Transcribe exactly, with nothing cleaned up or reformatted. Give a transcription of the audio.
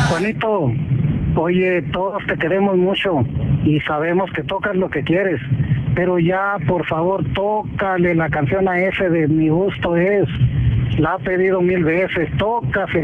Juanito, oye, todos te queremos mucho y sabemos que tocas lo que quieres, pero ya, por favor, tócale la canción a ese de Mi Gusto Es. La ha pedido mil veces, tócase.